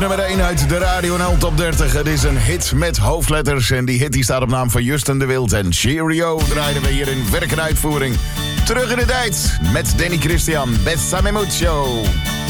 Nummer 1 uit de Radio NL Top 30. Het is een hit met hoofdletters. En die hit die staat op naam van Justin de Wild. En Cheerio draaiden we hier in werk en uitvoering. Terug in de tijd met Danny Christian. Bessame mucho.